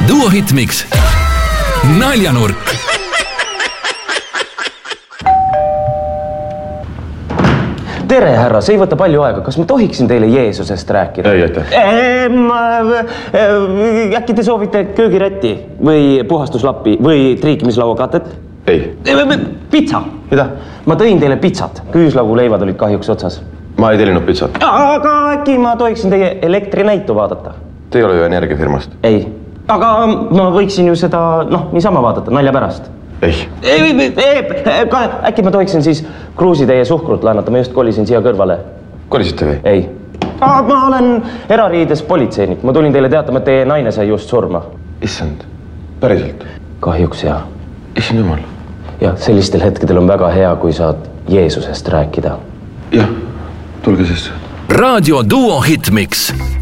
Duo Hitmix Naljanurk. Tere, härra, see ei võta palju aega. Kas ma tohiksin teile Jeesusest rääkida? Ei, aitäh. Äkki te soovite köögirätti või puhastuslappi või triikimislauakatet? Ei. Pitsa. Mida? Ma tõin teile pitsat. Küüslauguleivad olid kahjuks otsas. Ma ei tellinud pitsat. Aga äkki ma tohiksin teie elektrinäitu vaadata? Te ei ole ju energiafirmast. Ei. Aga ma võiksin ju seda, niisama vaadata, nalja pärast. Ei. Äkki ma tohiksin siis kruusi teie suhkrut laenata, ma just kolisin siia kõrvale. Kolisite või? Ei. Ma olen erariides politseinik, ma tulin teile teatama, et teie naine sai just surma. Issand, päriselt? Kahjuks jah. Issand jumal. Ja sellistel hetkedel on väga hea, kui saad Jeesusest rääkida. Jah, tulge sisse. Raadio Duo Hitmix.